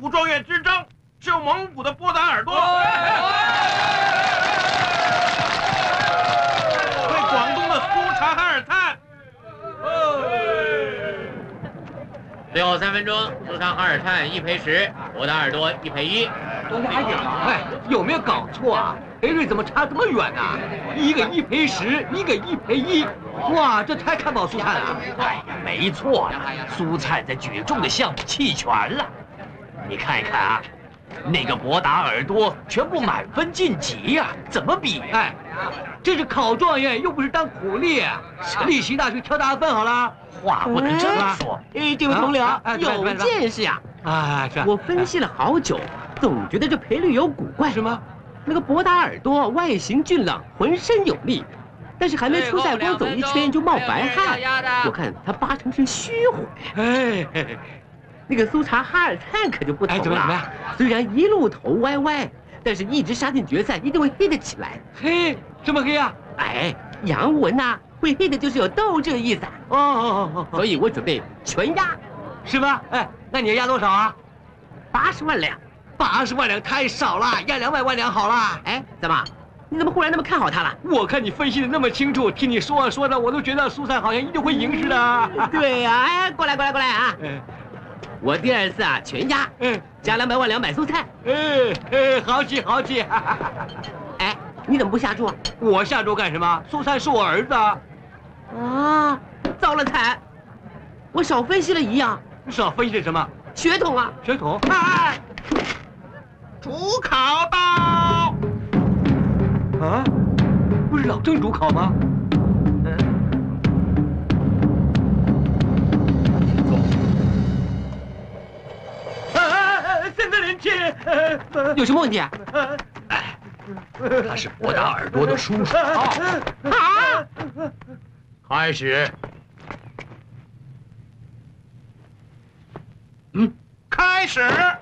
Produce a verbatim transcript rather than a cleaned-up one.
武状元之争是由蒙古的波达尔多对广东的苏察哈尔泰。 最后三分钟，苏察哈尔泰一赔十，波达尔多一赔一。 多加一点嘛！哎，有没有搞错啊？赔率怎么差这么远呢、啊？一个一赔十，一个一赔一，哇，这太看不好苏灿了。 哎呀，没错呀，苏灿在举重的项目弃权了。你看一看啊，那个博达尔多全部满分晋级呀、啊，怎么比？ 哎，这是考状元，又不是当苦力，力行大去挑大分好了。 话不能这么说。 哎，这位同僚、 啊啊、 有见识呀！ 啊，是。 我分析了好久，总觉得这赔率有古怪。 是吗？ 那个博达尔多外形俊朗，浑身有力，但是还没出赛光走一圈就冒白汗，我看他八成是虚火。 哎， 那个苏察哈尔灿可就不同了。 哎，怎么怎么样？ 虽然一路头歪歪，但是一直杀进决赛，一定会黑得起来。 黑？这么黑啊？ 哎，洋文呐、啊，会黑的就是有斗志的意思。 哦哦哦， 所以我准备全压， 是吧？哎，那你要压多少啊？ 八十万两。 八十万两太少了，压两百万两好了。 哎，怎么？你怎么忽然那么看好他了？ 我看你分析的那么清楚，听你说啊说的，我都觉得苏灿好像一定会赢似的。 对呀、啊，哎，过来过来过来啊！ 嗯， 我第二次啊全压，嗯，加两百万两买苏灿。 哎哎，豪气豪气！ 哎，你怎么不下注啊？ 我下注干什么？苏灿是我儿子。 啊，糟了惨！我少分析了一样。 少分析了什么？ 血统啊， 血统。 哎，主考到。 啊，不是老郑主考吗？嗯。啊，三个人气。 有什么问题啊？ 哎，他是博达尔多的叔叔。 啊！ 开始。 嗯，开始。